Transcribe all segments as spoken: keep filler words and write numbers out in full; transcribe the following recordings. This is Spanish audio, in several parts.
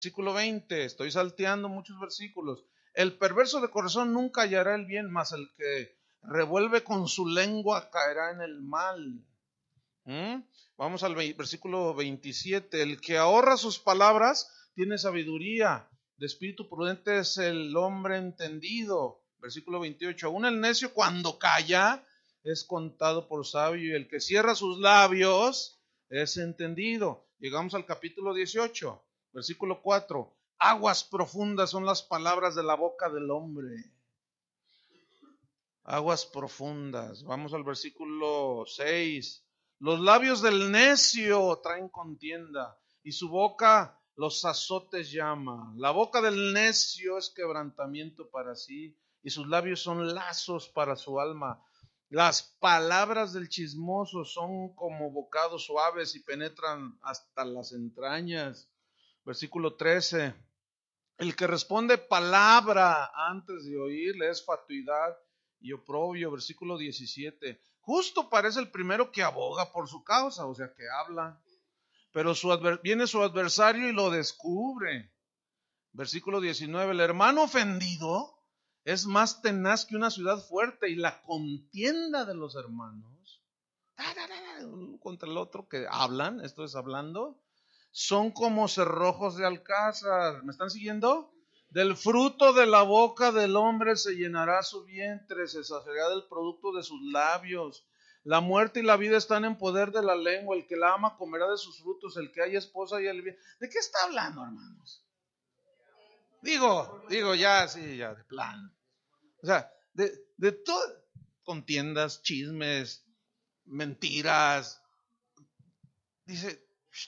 Versículo veinte, estoy salteando muchos versículos. El perverso de corazón nunca hallará el bien, mas el que revuelve con su lengua caerá en el mal. ¿Mm? Vamos al versículo veintisiete. El que ahorra sus palabras tiene sabiduría. De espíritu prudente es el hombre entendido. Versículo veintiocho. Aún el necio cuando calla es contado por sabio, y el que cierra sus labios es entendido. Llegamos al capítulo dieciocho, versículo cuatro. Aguas profundas son las palabras de la boca del hombre. Aguas profundas. Vamos al versículo seis. Los labios del necio traen contienda, y su boca los azotes llama. La boca del necio es quebrantamiento para sí, y sus labios son lazos para su alma. Las palabras del chismoso son como bocados suaves y penetran hasta las entrañas. Versículo trece. El que responde palabra antes de oírle es fatuidad y oprobio. Versículo diecisiete. Justo parece el primero que aboga por su causa, o sea, que habla. Pero su adver- viene su adversario y lo descubre. Versículo diecinueve. El hermano ofendido es más tenaz que una ciudad fuerte, y la contienda de los hermanos uno contra el otro que hablan, esto es hablando, son como cerrojos de alcázar. ¿Me están siguiendo? Del fruto de la boca del hombre se llenará su vientre, se saciará del producto de sus labios. La muerte y la vida están en poder de la lengua. El que la ama comerá de sus frutos. El que haya esposa y el bien. ¿De qué está hablando, hermanos? Digo, digo ya, sí, ya, de plano. O sea, de, de todo, contiendas, chismes, mentiras. Dice,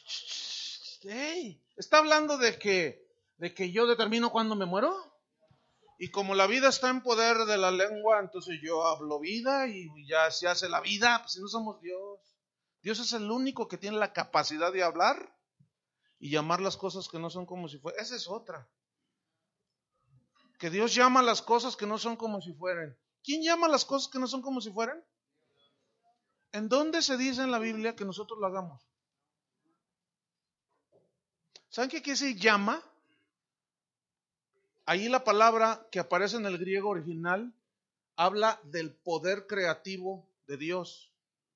hey, está hablando de que, de que yo determino cuándo me muero. Y como la vida está en poder de la lengua, entonces yo hablo vida y ya se hace la vida. Pues si no somos Dios. Dios es el único que tiene la capacidad de hablar y llamar las cosas que no son como si fueran. Esa es otra. Que Dios llama las cosas que no son como si fueran. ¿Quién llama las cosas que no son como si fueran? ¿En dónde se dice en la Biblia que nosotros lo hagamos? ¿Saben qué quiere decir llama? Ahí la palabra que aparece en el griego original habla del poder creativo de Dios.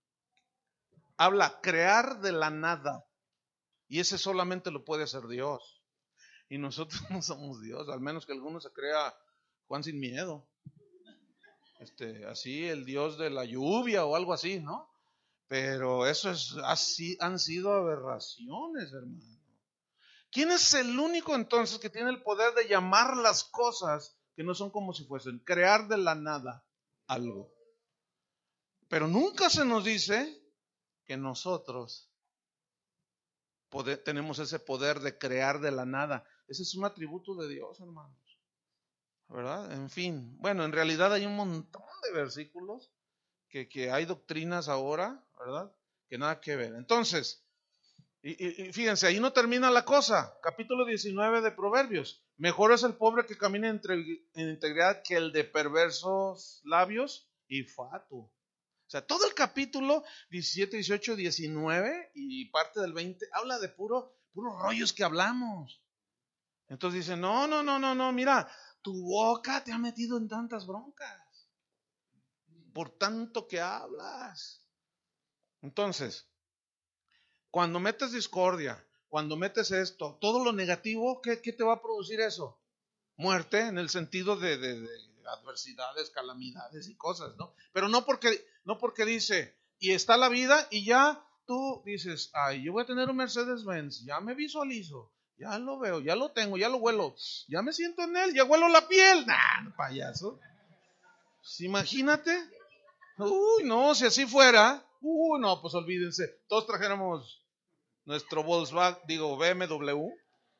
Habla crear de la nada. Y ese solamente lo puede hacer Dios. Y nosotros no somos Dios, al menos que alguno se crea Juan sin miedo. Este, así el Dios de la lluvia o algo así, ¿no? Pero eso es así, han sido aberraciones, hermano. ¿Quién es el único entonces que tiene el poder de llamar las cosas que no son como si fuesen? Crear de la nada algo. Pero nunca se nos dice que nosotros poder, tenemos ese poder de crear de la nada. Ese es un atributo de Dios, hermanos. ¿Verdad? En fin. Bueno, en realidad hay un montón de versículos que, que hay doctrinas ahora, ¿verdad? Que nada que ver. Entonces, y, y, y fíjense, ahí no termina la cosa. Capítulo diecinueve de Proverbios. Mejor es el pobre que camina entre, en integridad que el de perversos labios y fatuo. O sea, todo el capítulo diecisiete, dieciocho, diecinueve y parte del veinte habla de puro, puros rollos que hablamos. Entonces dice, no, no, no, no, no, mira, tu boca te ha metido en tantas broncas por tanto que hablas. Entonces, cuando metes discordia, cuando metes esto, todo lo negativo, ¿qué, qué te va a producir eso? Muerte, en el sentido de, de, de adversidades, calamidades y cosas, ¿no? Pero no porque, no porque dice, y está la vida, y ya tú dices, ay, yo voy a tener un Mercedes-Benz, ya me visualizo, ya lo veo, ya lo tengo, ya lo huelo, ya me siento en él, ya huelo la piel. Nah, payaso. Pues imagínate. Uy, no, si así fuera, uy, no, pues olvídense, todos trajéramos nuestro Volkswagen, digo, B M W.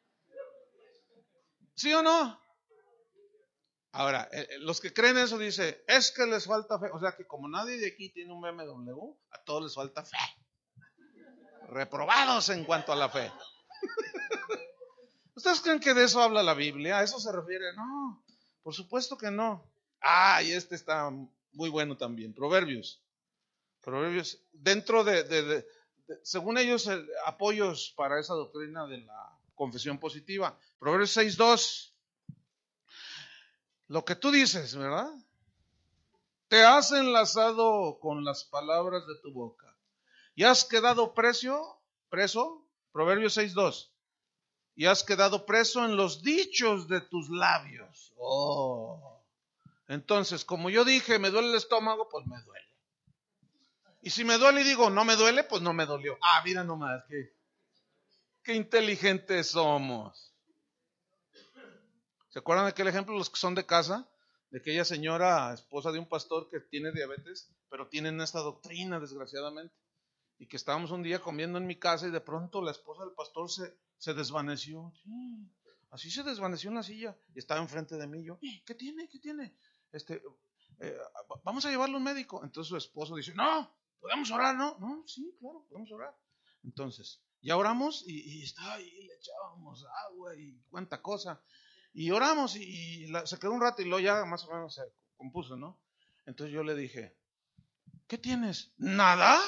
¿Sí o no? Ahora, eh, los que creen eso dice, es que les falta fe. O sea que como nadie de aquí tiene un B M W, a todos les falta fe. Reprobados en cuanto a la fe. ¿Ustedes creen que de eso habla la Biblia? ¿A eso se refiere? No, por supuesto que no. Ah, y este está muy bueno también. Proverbios. Proverbios. Dentro de, de, de, de según ellos, el, apoyos para esa doctrina de la confesión positiva. Proverbios seis dos. Lo que tú dices, ¿verdad? Te has enlazado con las palabras de tu boca y has quedado preso, preso, Proverbios seis dos. Y has quedado preso en los dichos de tus labios. Oh. Entonces, como yo dije, me duele el estómago, pues me duele. Y si me duele y digo, no me duele, pues no me dolió. Ah, mira nomás, qué, qué inteligentes somos. ¿Se acuerdan de aquel ejemplo, los que son de casa? De aquella señora, esposa de un pastor que tiene diabetes, pero tienen esta doctrina, desgraciadamente. Y que estábamos un día comiendo en mi casa y de pronto la esposa del pastor se, se desvaneció. Sí, así se desvaneció en la silla y estaba enfrente de mí. Yo, ¿qué tiene? ¿Qué tiene? Este, eh, vamos a llevarlo a un médico. Entonces su esposo dice, no, podemos orar, ¿no? No, sí, claro, podemos orar. Entonces, ya oramos y, y estaba ahí, le echábamos agua y cuánta cosa. Y oramos y, y la, se quedó un rato y luego ya más o menos se compuso, ¿no? Entonces yo le dije, ¿qué tienes? ¿Nada?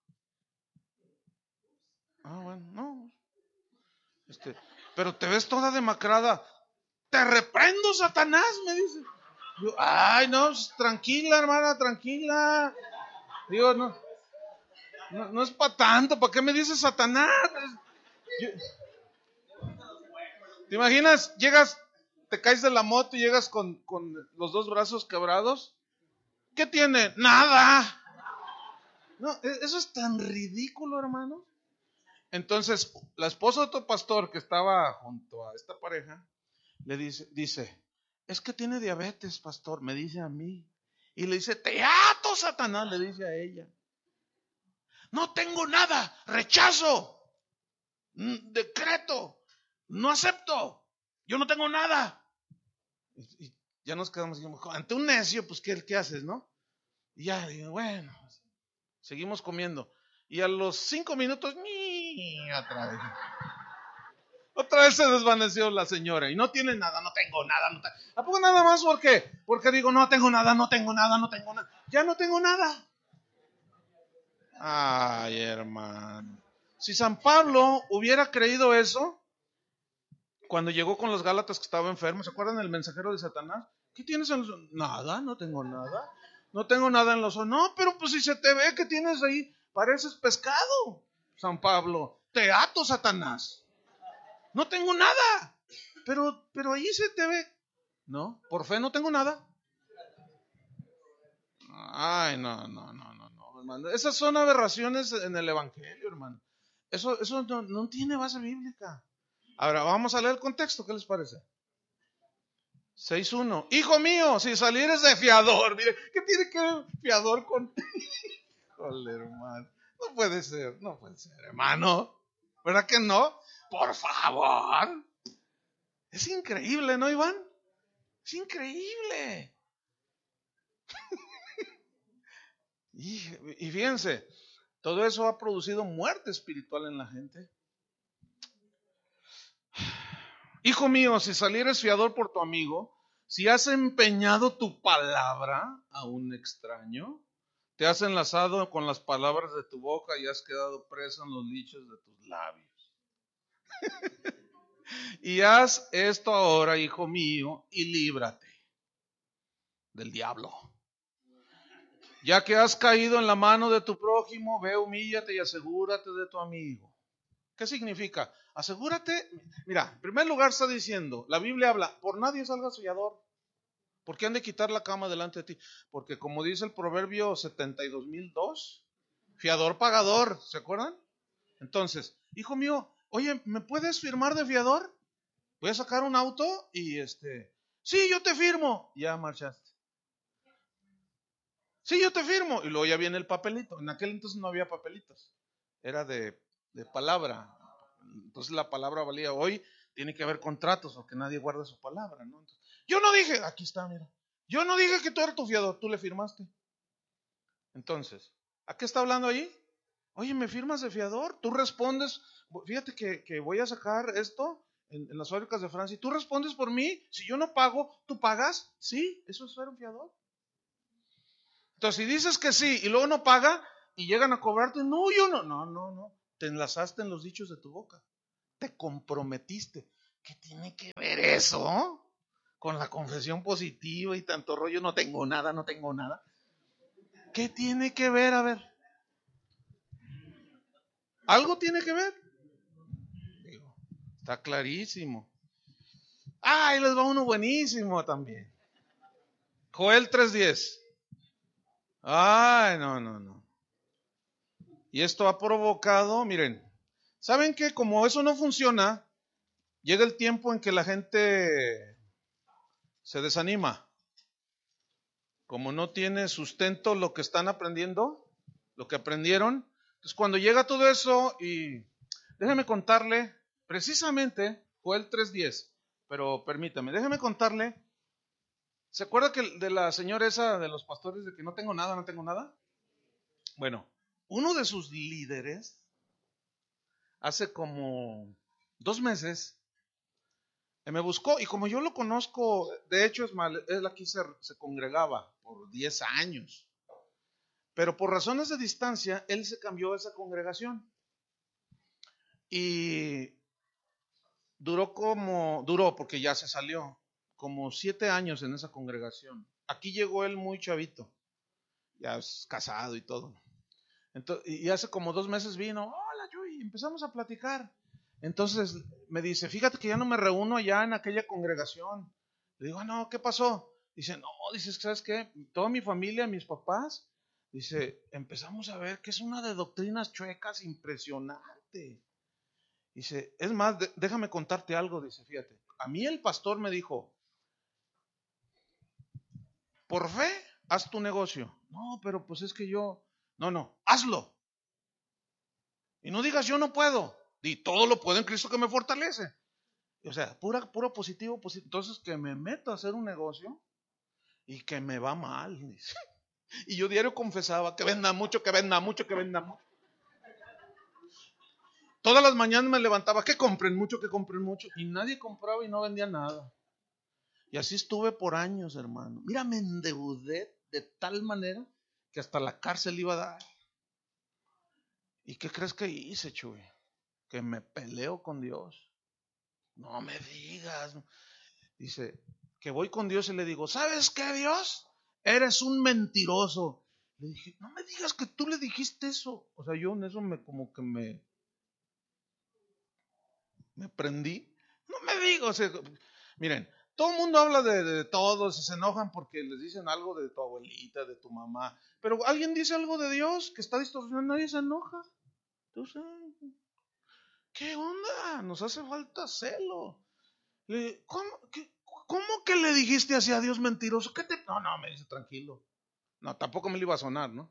Ah, bueno, no. Este, pero te ves toda demacrada. Te reprendo, Satanás, me dice. Yo, ay, no, tranquila, hermana, tranquila. Digo, no, no, no es para tanto. ¿Para qué me dices Satanás? Yo, ¿te imaginas? Llegas, te caes de la moto y llegas con, con los dos brazos quebrados. ¿Qué tiene? Nada. No, eso es tan ridículo, hermano. Entonces, la esposa de otro pastor que estaba junto a esta pareja, le dice, dice, es que tiene diabetes, pastor, me dice a mí. Y le dice, te ato, Satanás, le dice a ella. No tengo nada, rechazo, decreto, no acepto, yo no tengo nada. Y, y ya nos quedamos ante un necio, pues ¿qué, qué haces, no? Y ya, digo, bueno, seguimos comiendo. Y a los cinco minutos, ¡ni! Otra vez. Otra vez se desvaneció la señora. Y no tiene nada, no tengo nada. No te... ¿A poco nada más? ¿Por qué? Porque digo, no tengo nada, no tengo nada, no tengo nada. Ya no tengo nada. Ay, hermano. Si San Pablo hubiera creído eso, cuando llegó con los Gálatas que estaba enfermo, ¿se acuerdan del mensajero de Satanás? ¿Qué tienes en los ojos? Nada, no tengo nada. No tengo nada en los ojos. No, pero pues si se te ve que tienes ahí, pareces pescado. San Pablo, te ato, Satanás. No tengo nada. Pero, pero ahí se te ve. No, por fe no tengo nada. Ay, no, no, no, no, no, hermano. Esas son aberraciones en el Evangelio, hermano. Eso, eso no, no tiene base bíblica. Ahora, vamos a leer el contexto, ¿qué les parece? seis uno. Hijo mío, si salieres de fiador, mire, ¿qué tiene que ver fiador con... Híjole, hermano. No puede ser, no puede ser, hermano. ¿Verdad que no? Por favor. Es increíble, ¿no, Iván? Es increíble. y, y fíjense, todo eso ha producido muerte espiritual en la gente. Hijo mío, si salieres fiador por tu amigo, si has empeñado tu palabra a un extraño, te has enlazado con las palabras de tu boca y has quedado preso en los dichos de tus labios. Y haz esto ahora, hijo mío, y líbrate del diablo. Ya que has caído en la mano de tu prójimo, ve, humíllate y asegúrate de tu amigo. ¿Qué significa? Asegúrate. Mira, en primer lugar está diciendo, la Biblia habla, por nadie salgas fiador. ¿Por qué han de quitar la cama delante de ti? Porque como dice el Proverbio setenta y dos mil dos, fiador pagador, ¿se acuerdan? Entonces, hijo mío, oye, ¿me puedes firmar de fiador? Voy a sacar un auto y este, sí, yo te firmo. Ya marchaste. Sí, yo te firmo. Y luego ya viene el papelito. En aquel entonces no había papelitos. Era de, de palabra. Entonces la palabra valía. Hoy tiene que haber contratos o que nadie guarde su palabra, ¿no? Entonces, yo no dije, aquí está, mira. Yo no dije que tú eres tu fiador, tú le firmaste. Entonces, ¿a qué está hablando ahí? Oye, ¿me firmas de fiador? Tú respondes, fíjate que, que voy a sacar esto en, en las fábricas de Francia. ¿Tú respondes por mí? Si yo no pago, ¿tú pagas? Sí, eso es ser un fiador. Entonces, si dices que sí y luego no paga y llegan a cobrarte, no, yo no, no, no, no. Te enlazaste en los dichos de tu boca. te comprometiste. ¿Qué tiene que ver eso con la confesión positiva y tanto rollo? No tengo nada, no tengo nada. ¿Qué tiene que ver? A ver. ¿Algo tiene que ver? Digo, está clarísimo. Ah, ahí les va uno buenísimo también. Joel tres diez. Ay, no, no, no. Y esto ha provocado, miren, ¿saben qué? Como eso no funciona, llega el tiempo en que la gente se desanima. Como no tiene sustento lo que están aprendiendo, lo que aprendieron. Entonces cuando llega todo eso, y déjeme contarle, precisamente, Joel tres diez, pero permítame, déjeme contarle. ¿Se acuerda que de la señora esa de los pastores de que no tengo nada, no tengo nada? Bueno, uno de sus líderes, hace como dos meses, me buscó, y como yo lo conozco, de hecho es mal, él aquí se, se congregaba por diez años, pero por razones de distancia, él se cambió a esa congregación. Y duró como, duró porque ya se salió, como siete años en esa congregación. Aquí llegó él muy chavito, ya es casado y todo. Entonces, y hace como dos meses vino, hola Chuy, empezamos a platicar. Entonces me dice, fíjate que ya no me reúno allá en aquella congregación. Le digo, no, ¿qué pasó? Dice, no, dices, ¿sabes qué? Toda mi familia, mis papás, dice, empezamos a ver que es una de doctrinas chuecas impresionante. Dice, es más, de, déjame contarte algo, dice, fíjate. A mí el pastor me dijo, por fe, haz tu negocio. No, pero pues es que yo, no, no, hazlo. Y no digas yo no puedo. Di todo lo puedo en Cristo que me fortalece. O sea, pura, puro positivo, positivo. Entonces que me meto a hacer un negocio y que me va mal. Dice. Y yo diario confesaba que venda mucho, que venda mucho, que venda mucho. Todas las mañanas me levantaba, que compren mucho, que compren mucho. Y nadie compraba y no vendía nada. Y así estuve por años, hermano. Mira, me endeudé de tal manera que hasta la cárcel iba a dar. ¿Y qué crees que hice, Chuy? Que me peleo con Dios. No me digas. Dice, que voy con Dios y le digo, ¿sabes qué, Dios? Eres un mentiroso. Le dije, no me digas que tú le dijiste eso. O sea, yo en eso me como que me me prendí. No me digas. O sea, miren, todo el mundo habla de, de todos y se enojan porque les dicen algo de tu abuelita, de tu mamá. Pero alguien dice algo de Dios que está distorsionando, nadie se enoja. Entonces, ¿qué onda? Nos hace falta celo. Le, ¿cómo, qué, ¿Cómo que le dijiste así a Dios mentiroso? ¿Qué te... No, no, me dice, tranquilo. No, tampoco me lo iba a sonar, ¿no?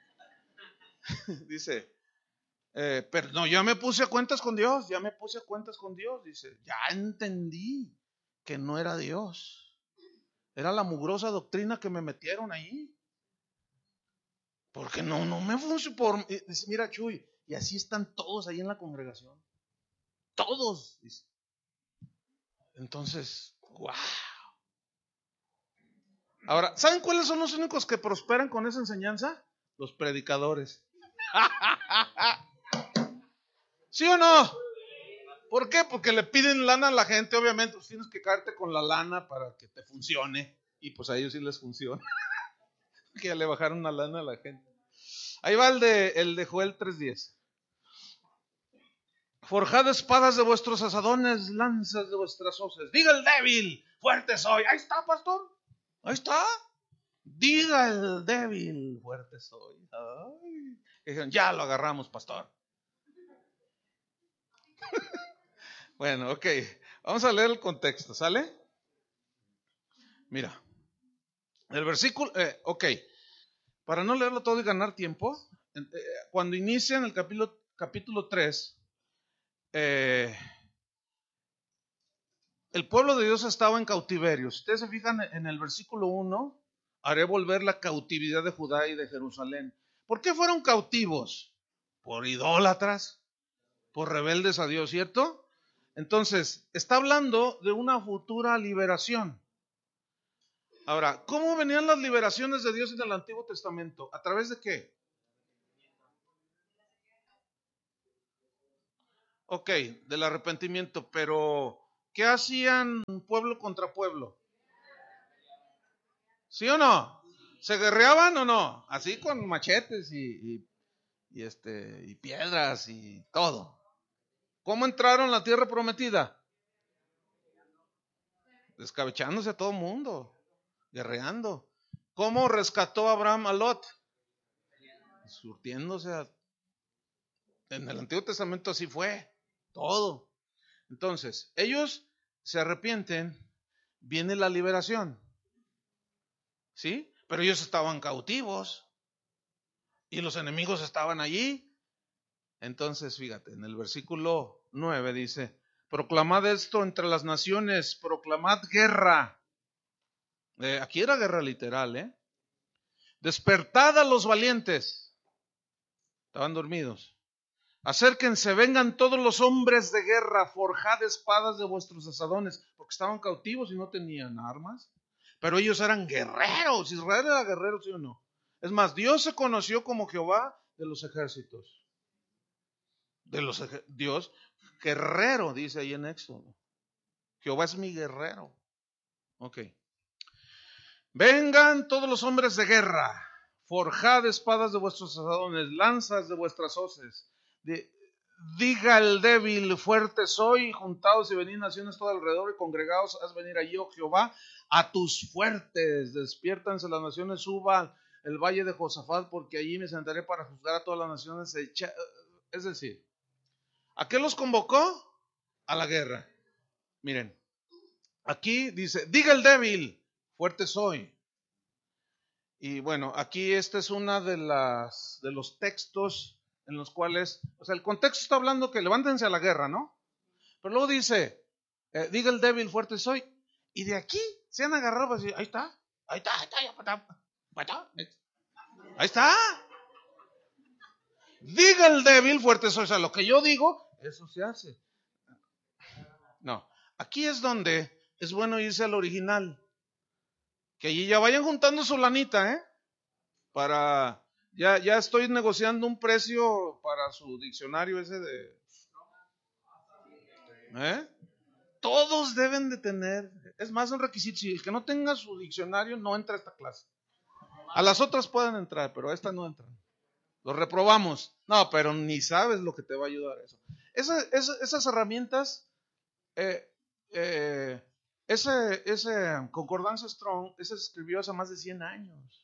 Dice, eh, pero no, ya me puse a cuentas con Dios, ya me puse a cuentas con Dios. Dice, ya entendí que no era Dios. Era la mugrosa doctrina que me metieron ahí. Porque no, no me funcionó. Por... Dice, mira, Chuy, y así están todos ahí en la congregación. Todos. Dice. Entonces, wow. Ahora, ¿saben cuáles son los únicos que prosperan con esa enseñanza? Los predicadores. ¿Sí o no? ¿Por qué? Porque le piden lana a la gente, obviamente, pues tienes que caerte con la lana para que te funcione. Y pues a ellos sí les funciona. Que ya le bajaron una lana a la gente. Ahí va el de, el de Joel tres diez. Forjad espadas de vuestros asadones, lanzas de vuestras hoces. Diga el débil, fuerte soy. Ahí está, pastor. Ahí está. Diga el débil, fuerte soy. Ay. Dijeron, ya lo agarramos, pastor. Bueno, ok. Vamos a leer el contexto, ¿sale? Mira. El versículo, eh, ok. Para no leerlo todo y ganar tiempo, eh, cuando inicia en el capítulo, capítulo tres, eh, el pueblo de Dios estaba en cautiverio. Si ustedes se fijan en el versículo uno, haré volver la cautividad de Judá y de Jerusalén. ¿Por qué fueron cautivos? Por idólatras, por rebeldes a Dios, ¿cierto? Entonces, está hablando de una futura liberación. Ahora, ¿cómo venían las liberaciones de Dios en el Antiguo Testamento? ¿A través de qué? Ok, del arrepentimiento, pero ¿qué hacían pueblo contra pueblo? ¿Sí o no? ¿Se guerreaban o no? Así con machetes y, y, y este, y piedras y todo. ¿Cómo entraron a la tierra prometida? Descabechándose a todo mundo, guerreando. ¿Cómo rescató Abraham a Lot? Surtiéndose. A... En el Antiguo Testamento así fue, todo. Entonces, ellos se arrepienten, viene la liberación, ¿sí? Pero ellos estaban cautivos y los enemigos estaban allí. Entonces, fíjate, en el versículo nueve dice, proclamad esto entre las naciones, proclamad guerra. Eh, aquí era guerra literal, ¿eh? Despertad a los valientes. Estaban dormidos. Acérquense, vengan todos los hombres de guerra, forjad espadas de vuestros asadones, porque estaban cautivos y no tenían armas. Pero ellos eran guerreros. Israel era guerrero, ¿sí o no? Es más, Dios se conoció como Jehová de los ejércitos. De los ej- Dios, guerrero, dice ahí en Éxodo. Jehová es mi guerrero. Ok. Vengan todos los hombres de guerra, forjad espadas de vuestros asadones, lanzas de vuestras hoces. De, diga el débil, fuerte soy, juntaos y venid naciones todo alrededor y congregaos, haz venir allí, oh Jehová, a tus fuertes. Despiértanse las naciones, suba el valle de Josafat, porque allí me sentaré para juzgar a todas las naciones. Es decir, ¿a qué los convocó? A la guerra. Miren, aquí dice, diga el débil, fuerte soy. Y bueno, aquí esta es una de las de los textos en los cuales, o sea, el contexto está hablando que levántense a la guerra, ¿no? Pero luego dice, eh, diga el débil, fuerte soy. Y de aquí se han agarrado así, ahí está, ahí está, ahí está, ahí está, ahí está. Diga el débil, fuerte soy. O sea, lo que yo digo, eso se hace. No, aquí es donde es bueno irse al original. Que allí ya vayan juntando su lanita, ¿eh? Para, ya, ya estoy negociando un precio para su diccionario ese de, ¿eh? Todos deben de tener, es más un requisito, si el que no tenga su diccionario no entra a esta clase. A las otras pueden entrar, pero a esta no entran. Lo reprobamos. No, pero ni sabes lo que te va a ayudar eso. Esa, esa, esas herramientas, eh, eh, ese, ese Concordancia Strong, ese se escribió hace más de cien años.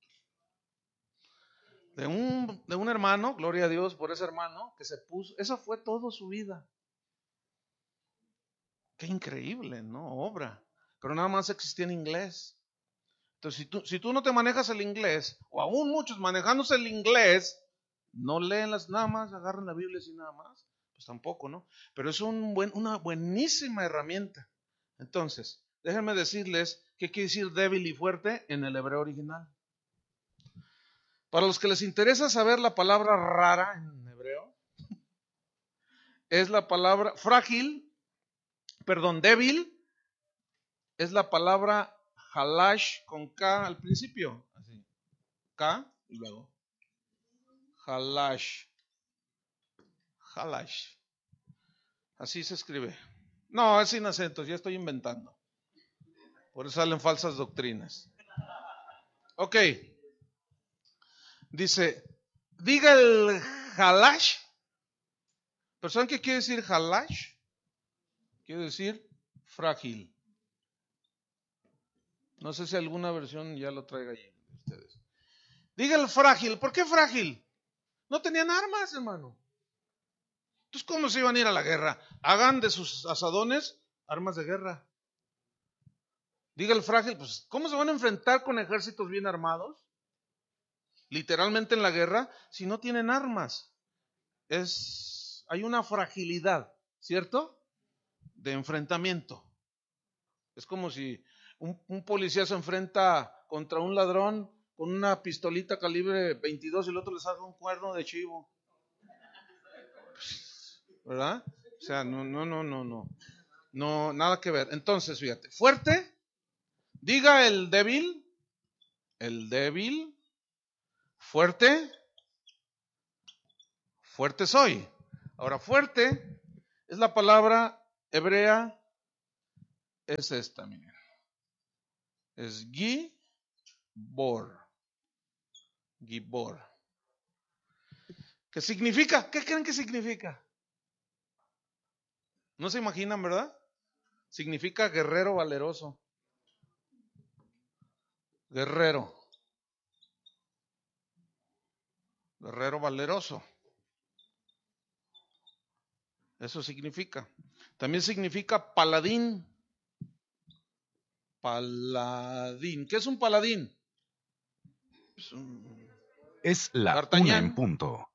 De un, de un hermano, gloria a Dios por ese hermano, que se puso, esa fue toda su vida. Qué increíble, ¿no? Obra. Pero nada más existía en inglés. Entonces, si tú, si tú no te manejas el inglés, o aún muchos manejándose el inglés, no leen las nada más, agarran la Biblia así nada más, pues tampoco, ¿no? Pero es un buen, una buenísima herramienta. Entonces, déjenme decirles qué quiere decir débil y fuerte en el hebreo original. Para los que les interesa saber la palabra rara en hebreo, es la palabra frágil, perdón, débil, es la palabra halash con K al principio, así, K y luego halash, halash, así se escribe. No, es sin acentos, ya estoy inventando. Por eso salen falsas doctrinas. Ok, dice, diga el halash. ¿Pero saben qué quiere decir halash? Quiere decir frágil. No sé si alguna versión ya lo traiga allí ustedes. Diga el frágil. ¿Por qué frágil? No tenían armas, hermano. Entonces, ¿cómo se iban a ir a la guerra? Hagan de sus asadones armas de guerra. Diga el frágil, pues, ¿cómo se van a enfrentar con ejércitos bien armados? Literalmente en la guerra, si no tienen armas. Es, hay una fragilidad, ¿cierto? De enfrentamiento. Es como si un, un policía se enfrenta contra un ladrón con una pistolita calibre veintidós y el otro le saca un cuerno de chivo. ¿Verdad? O sea, no, no, no, no, no. No, nada que ver. Entonces, fíjate, fuerte, diga el débil, el débil, fuerte, fuerte soy. Ahora, fuerte Es la palabra hebrea, es esta, miren. Es Gibor. Gibor. ¿Qué significa? ¿Qué creen que significa? No se imaginan, ¿verdad? Significa guerrero valeroso. Guerrero. Guerrero valeroso. Eso significa. También significa paladín. Paladín. ¿Qué es un paladín? Es, un... es la una en punto.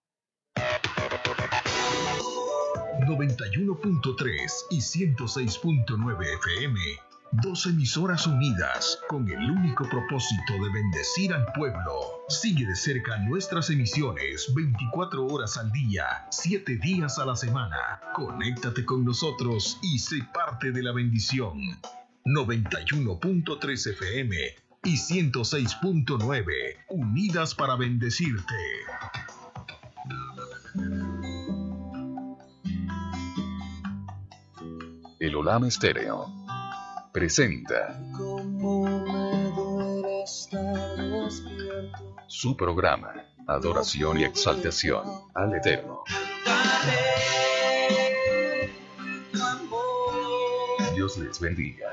noventa y uno punto tres y ciento seis punto nueve F M. Dos emisoras unidas con el único propósito de bendecir al pueblo. Sigue de cerca nuestras emisiones veinticuatro horas al día, siete días a la semana. Conéctate con nosotros y sé parte de la bendición. noventa y uno punto tres F M y ciento seis punto nueve, unidas para bendecirte. El Olam Estéreo presenta su programa Adoración y Exaltación al Eterno. Dios les bendiga.